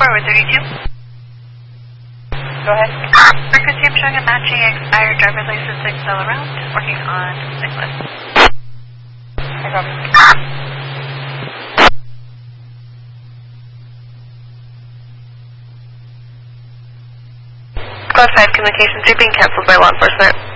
Forward 32. Go ahead. Frequency, I'm showing a matching expired driver's license signal around. Working on Nicholas. I copy. Class 5 communications, you're being canceled by law enforcement.